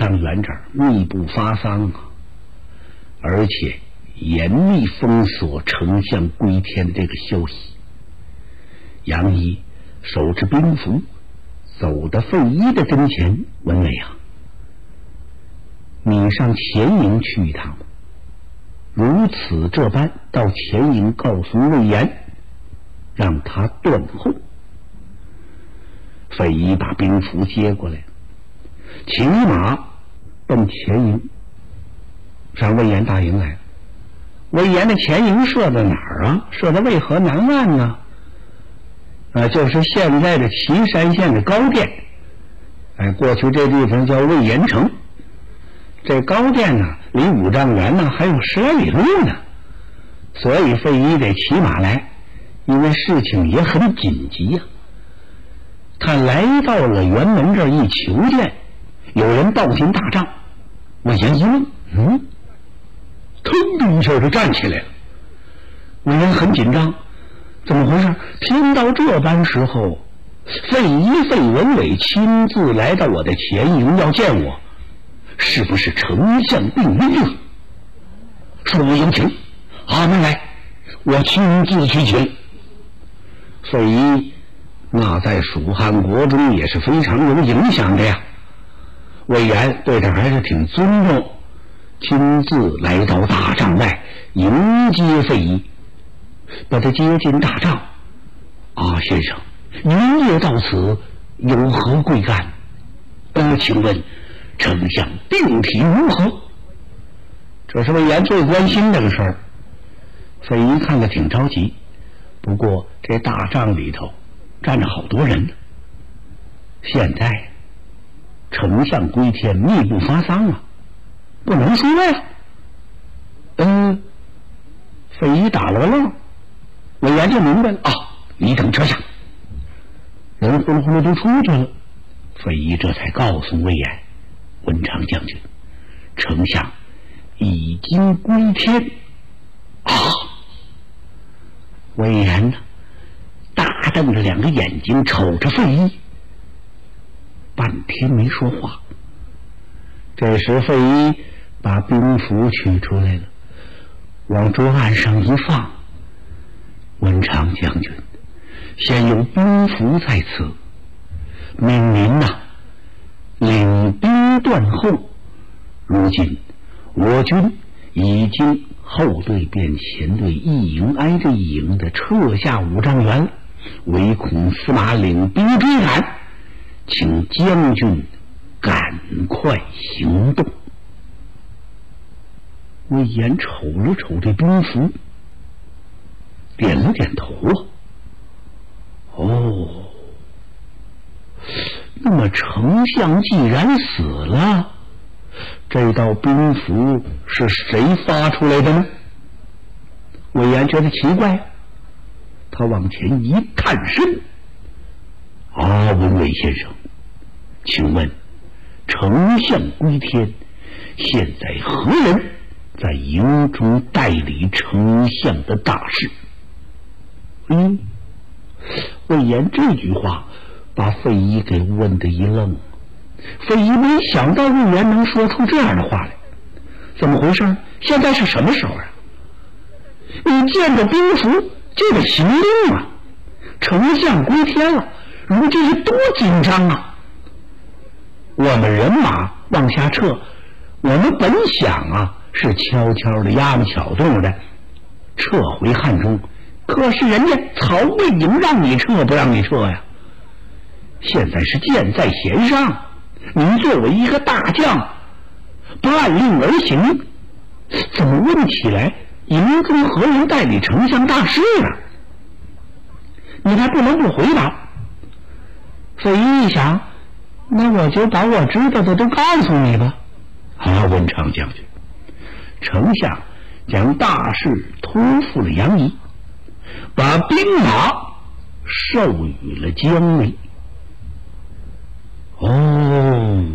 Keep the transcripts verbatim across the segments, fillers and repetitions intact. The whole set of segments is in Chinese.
章元这儿密不发丧啊，而且严密封锁丞相归天这个消息。杨仪手持兵符走到费祎的跟前，问魏阳：你上前营去一趟吧。如此这般到前营告诉魏延，让他断后。费祎把兵符接过来，骑马奔前营，上魏延大营来了。魏延的前营设在哪儿啊？设在渭河南岸呢、啊，啊，就是现在的岐山县的高店。哎，过去这地方叫魏延城。这高店呢，离五丈原呢还有十来里路呢，所以费祎得骑马来，因为事情也很紧急呀、啊。他来到了辕门这儿一求见，有人报进大帐。魏延一问，嗯，腾的一下就站起来了。魏延很紧张，怎么回事？听到这般时候，费祎费文伟亲自来到我的前营要见我，是不是丞相病危了？说我有请，阿门来，我亲自去请。费祎那在蜀汉国中也是非常有影响的呀。魏延对他还是挺尊重，亲自来到大帐外迎接费祎，把他接进大帐。啊，先生，您也到此，有何贵干？呃，请问丞相病体如何？这是魏延最关心这个事儿。费祎看着挺着急，不过这大帐里头站着好多人呢。现在丞相归天，密不发丧啊，不能说呀。嗯，费祎打了个愣，魏延就明白了啊，你等车下。人呼噜呼噜都出去了，费祎这才告诉魏延：文昌将军，丞相已经归天啊！魏延呢，大瞪着两个眼睛瞅着费祎，半天没说话。这时费祎把兵符取出来了，往桌案上一放。文昌将军，现有兵符在此，命您呐、啊、领兵断后。如今我军已经后队变前队，一营挨着一营的撤下五丈原，唯恐司马领兵追赶，请将军赶快行动。魏延瞅了瞅这兵符，点了点头啊。哦，那么丞相既然死了，这道兵符是谁发出来的呢？魏延觉得奇怪，他往前一探身。啊，文伟先生，请问丞相归天，现在何人在营中代理丞相的大事？嗯，魏延这句话把费祎给问得一愣。费祎没想到魏延能说出这样的话来，怎么回事？现在是什么时候啊？你见着兵符就得行动啊！丞相归天了，如今是多紧张啊！我们人马往下撤，我们本想啊是悄悄的压么巧动的撤回汉中，可是人家曹魏营让你撤不让你撤呀？现在是箭在弦上，您作为一个大将，不按令而行，怎么问起来营中何人代理丞相大事啊？你还不能不回答。费祎一想，那我就把我知道的都告诉你吧。啊，文昌将军，丞相将大事托付了杨仪，把兵马授予了姜维。哦，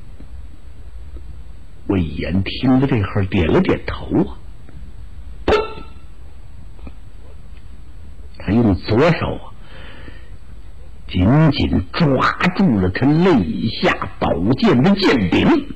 魏延听了这会儿点了点头啊，砰！他用左手啊紧紧抓住了他肋下宝剑的剑柄。